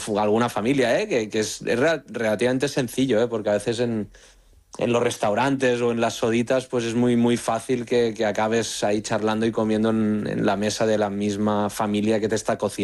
alguna familia, que es relativamente sencillo, porque a veces en los restaurantes o en las soditas pues es muy, muy fácil que acabes ahí charlando y comiendo en la mesa de la misma familia que te está cocinando.